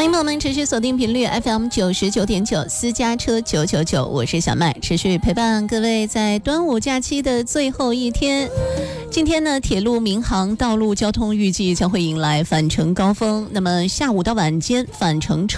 朋友们持续锁定频率 FM99.9私家车999，我是小麦，持续陪伴各位在端午假期的最后一天。今天呢，铁路、民航、道路交通预计将会迎来返程高峰。那么下午到晚间返程